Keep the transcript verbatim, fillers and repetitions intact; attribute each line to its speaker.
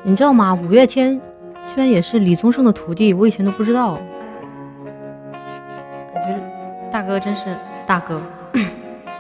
Speaker 1: 你知道吗？五月天居然也是李宗盛的徒弟，我以前都不知道。感觉大哥真是大哥。